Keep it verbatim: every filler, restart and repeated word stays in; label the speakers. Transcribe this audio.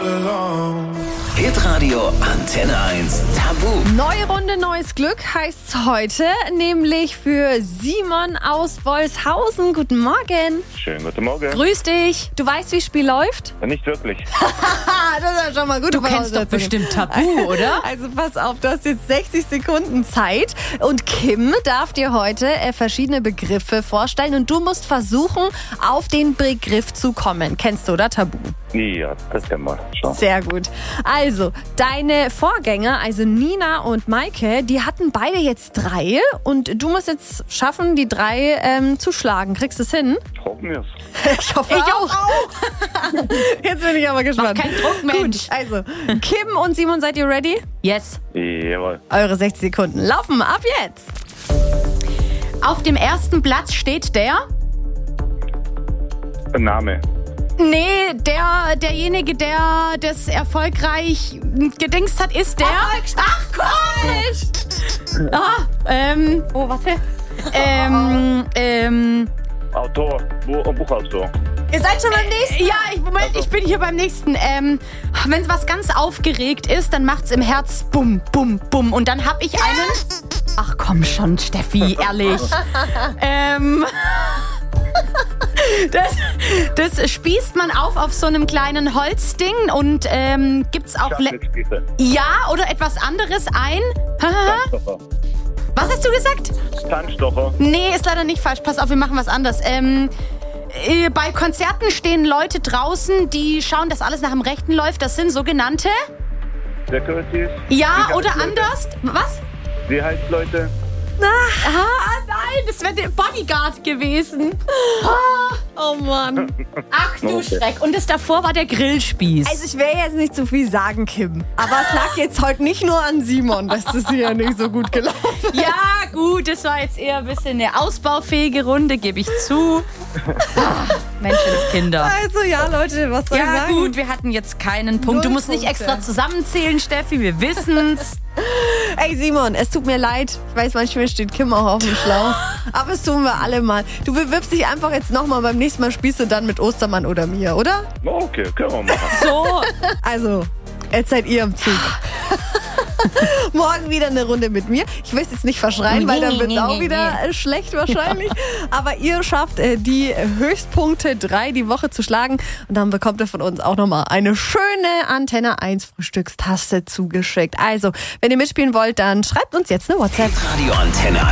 Speaker 1: Hitradio Antenne eins Tabu.
Speaker 2: Neue Runde, neues Glück heißt's heute, nämlich für Simon aus Wolshausen. Guten Morgen.
Speaker 3: Schönen guten Morgen.
Speaker 2: Grüß dich. Du weißt, wie das Spiel läuft?
Speaker 3: Nicht wirklich.
Speaker 2: Das ist ja schon mal gut.
Speaker 4: Du kennst doch bestimmt Tabu, oder?
Speaker 2: Also pass auf, du hast jetzt sechzig Sekunden Zeit und Kim darf dir heute äh, verschiedene Begriffe vorstellen und du musst versuchen, auf den Begriff zu kommen. Kennst du, oder? Tabu.
Speaker 3: Ja, das kennen wir schon.
Speaker 2: Sehr gut. Also, deine Vorgänger, also Nina und Maike, die hatten beide jetzt drei und du musst jetzt schaffen, die drei ähm, zu schlagen. Kriegst du es hin?
Speaker 3: Hoffen wir es.
Speaker 2: Ich hoffe ich auch. Jetzt bin ich aber gespannt.
Speaker 4: Mach keinen Druck, Mensch.
Speaker 2: Gut, also, Kim und Simon, seid ihr ready?
Speaker 4: Yes.
Speaker 3: Jawohl.
Speaker 2: Eure sechzig Sekunden laufen ab jetzt.
Speaker 4: Auf dem ersten Platz steht der...
Speaker 3: Name.
Speaker 4: Nee, der, derjenige, der das erfolgreich gedingst hat, ist der... Ach, Gott! Ah, ähm... Oh, warte. Ähm, ähm...
Speaker 3: Autor. Buch, Buchautor.
Speaker 2: Ihr seid schon beim nächsten.
Speaker 4: Ja, ich, Moment, ich bin hier beim nächsten. Ähm, wenn was ganz aufgeregt ist, dann macht's im Herz bum, bum, bum. Und dann hab ich einen... Ach komm schon, Steffi, ehrlich. ähm... Das, das spießt man auf auf so einem kleinen Holzding und ähm, gibt's auch... Le-
Speaker 3: Scharfschnittspieße.
Speaker 4: ja, oder etwas anderes ein...
Speaker 3: Zahnstocher.
Speaker 4: Was hast du gesagt?
Speaker 3: Zahnstocher.
Speaker 4: Nee, ist leider nicht falsch. Pass auf, wir machen was anderes. Ähm, äh, bei Konzerten stehen Leute draußen, die schauen, dass alles nach dem Rechten läuft. Das sind sogenannte...
Speaker 3: Securities.
Speaker 4: Ja,
Speaker 3: Sicherheitsleute.
Speaker 4: oder anders. Was?
Speaker 3: Sicherheitsleute.
Speaker 4: Ah, nein, das wäre der Bodyguard gewesen.
Speaker 2: Oh Mann.
Speaker 4: Ach du
Speaker 3: Okay.
Speaker 4: Schreck. Und das davor war der Grillspieß.
Speaker 2: Also ich will jetzt nicht zu viel sagen, Kim. Aber es lag jetzt heute nicht nur an Simon, dass das hier nicht so gut gelaufen ist.
Speaker 4: Ja, gut, das war jetzt eher ein bisschen eine ausbaufähige Runde, gebe ich zu. Ah, Menschenskinder.
Speaker 2: Also ja, Leute, was soll ich
Speaker 4: Ja
Speaker 2: sagen?
Speaker 4: gut, wir hatten jetzt keinen Punkt. Du
Speaker 2: Null
Speaker 4: musst nicht
Speaker 2: Punkte.
Speaker 4: extra zusammenzählen, Steffi, wir wissen's.
Speaker 2: Ey Simon, es tut mir leid. Ich weiß, manchmal steht Kim auch auf dem Schlauch. Aber es tun wir alle mal. Du bewirbst dich einfach jetzt nochmal. Beim nächsten Mal spielst du dann mit Ostermann oder mir, oder?
Speaker 3: Okay, können wir machen.
Speaker 4: So,
Speaker 2: Also, jetzt seid ihr im Zug. Morgen wieder eine Runde mit mir. Ich will es jetzt nicht verschreien, weil dann wird es auch wieder äh, schlecht wahrscheinlich. Aber ihr schafft äh, die Höchstpunkte drei die Woche zu schlagen. Und dann bekommt ihr von uns auch nochmal eine schöne Antenne eins Frühstückstasse zugeschickt. Also, wenn ihr mitspielen wollt, dann schreibt uns jetzt eine WhatsApp.
Speaker 1: Radio Antenne